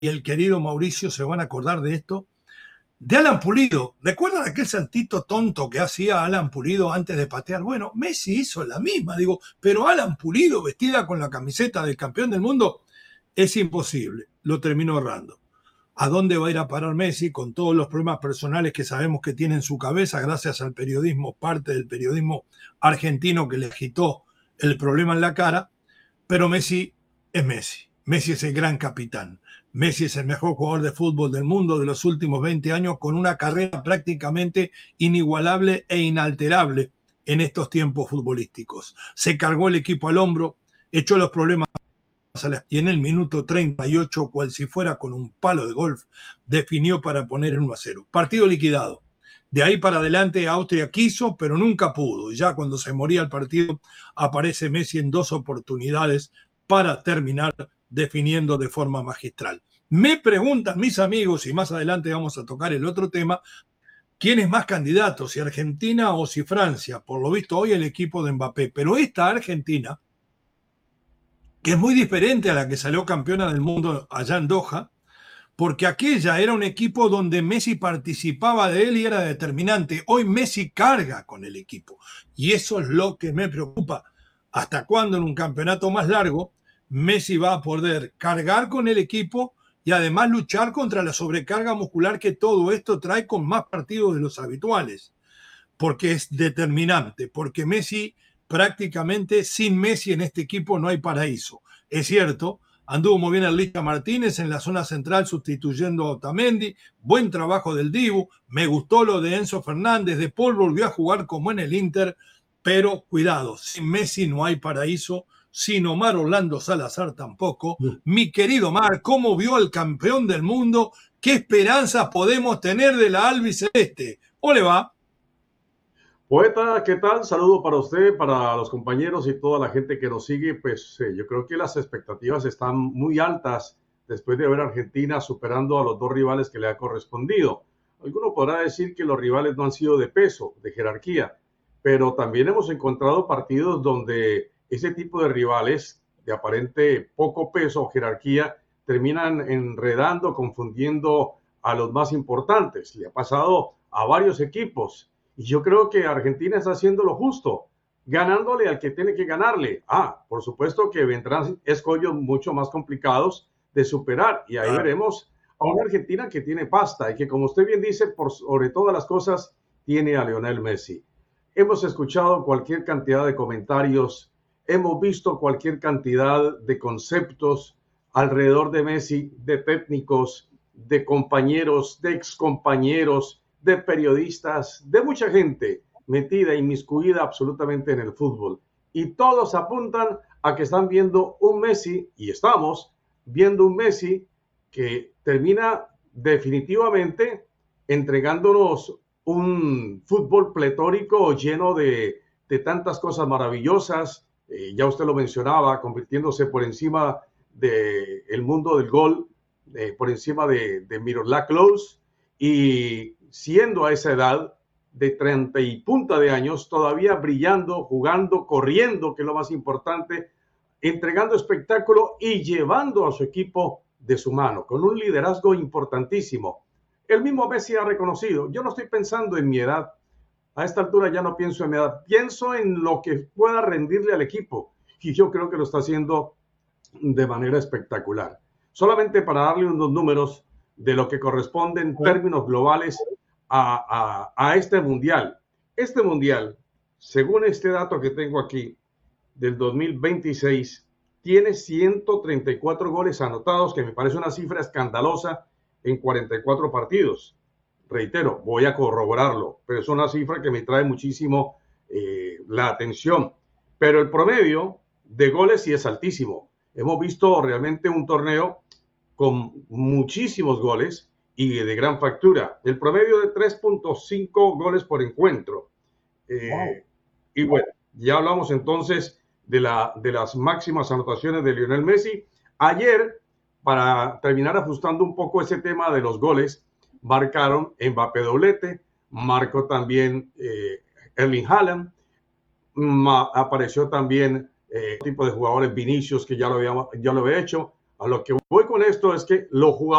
y el querido Mauricio se van a acordar de esto, de Alan Pulido. ¿Recuerdan aquel santito tonto que hacía Alan Pulido antes de patear? Bueno, Messi hizo la misma, digo, pero Alan Pulido vestida con la camiseta del campeón del mundo, es imposible, lo terminó errando. ¿A dónde va a ir a parar Messi con todos los problemas personales que sabemos que tiene en su cabeza gracias al periodismo, parte del periodismo argentino que le agitó el problema en la cara? Pero Messi es Messi. Messi es el gran capitán. Messi es el mejor jugador de fútbol del mundo de los últimos 20 años, con una carrera prácticamente inigualable e inalterable en estos tiempos futbolísticos. Se cargó el equipo al hombro, echó los problemas y en el minuto 38, cual si fuera con un palo de golf, definió para poner el 1-0. Partido liquidado. De ahí para adelante Austria quiso, pero nunca pudo. Y ya cuando se moría el partido, aparece Messi en 2 oportunidades para terminar definiendo de forma magistral. Me preguntan mis amigos, y más adelante vamos a tocar el otro tema, ¿quién es más candidato? Si Argentina o si Francia. Por lo visto hoy el equipo de Mbappé. Pero esta Argentina, que es muy diferente a la que salió campeona del mundo allá en Doha, porque aquella era un equipo donde Messi participaba de él y era determinante. Hoy Messi carga con el equipo y eso es lo que me preocupa. ¿Hasta cuándo en un campeonato más largo Messi va a poder cargar con el equipo y además luchar contra la sobrecarga muscular que todo esto trae con más partidos de los habituales? Porque es determinante, porque Messi prácticamente sin Messi en este equipo no hay paraíso. Es cierto, anduvo muy bien el Licha Martínez en la zona central sustituyendo a Otamendi, buen trabajo del Dibu, me gustó lo de Enzo Fernández, De Paul volvió a jugar como en el Inter, pero cuidado, sin Messi no hay paraíso, sin Omar Orlando Salazar tampoco. Mi querido Omar, ¿cómo vio al campeón del mundo? ¿Qué esperanzas podemos tener de la albiceleste? ¿O le va? Poeta, ¿qué tal? Saludo para usted, para los compañeros y toda la gente que nos sigue. Pues yo creo que las expectativas están muy altas después de ver a Argentina superando a los 2 rivales que le ha correspondido. Alguno podrá decir que los rivales no han sido de peso, de jerarquía, pero también hemos encontrado partidos donde ese tipo de rivales de aparente poco peso o jerarquía terminan enredando, confundiendo a los más importantes. Le ha pasado a varios equipos. Y yo creo que Argentina está haciendo lo justo, ganándole al que tiene que ganarle. Por supuesto que vendrán escollos mucho más complicados de superar. Y ahí veremos a una Argentina que tiene pasta y que, como usted bien dice, por sobre todas las cosas, tiene a Lionel Messi. Hemos escuchado cualquier cantidad de comentarios, hemos visto cualquier cantidad de conceptos alrededor de Messi, de técnicos, de compañeros, de excompañeros, de periodistas, de mucha gente metida, inmiscuida absolutamente en el fútbol. Y todos apuntan a que están viendo un Messi, y estamos viendo un Messi que termina definitivamente entregándonos un fútbol pletórico lleno de tantas cosas maravillosas. Ya usted lo mencionaba, convirtiéndose por encima del mundo del gol, por encima de Miroslav Klose, y siendo a esa edad de 30 y punta de años, todavía brillando, jugando, corriendo, que es lo más importante, entregando espectáculo y llevando a su equipo de su mano, con un liderazgo importantísimo. El mismo Messi ha reconocido, yo no estoy pensando en mi edad, a esta altura ya no pienso en mi edad, pienso en lo que pueda rendirle al equipo, y yo creo que lo está haciendo de manera espectacular. Solamente para darle unos números de lo que corresponde en términos globales a este mundial. Este mundial, según este dato que tengo aquí, del 2026, tiene 134 goles anotados, que me parece una cifra escandalosa en 44 partidos. Reitero, voy a corroborarlo, pero es una cifra que me trae muchísimo la atención. Pero el promedio de goles sí es altísimo. Hemos visto realmente un torneo con muchísimos goles y de gran factura. El promedio de 3.5 goles por encuentro. Y bueno, ya hablamos entonces de las máximas anotaciones de Lionel Messi. Ayer, para terminar ajustando un poco ese tema de los goles, marcaron Mbappé doblete, marcó también Erling Haaland, apareció también tipo de jugadores Vinicius, que ya lo había hecho, A lo que voy con esto es que los jugadores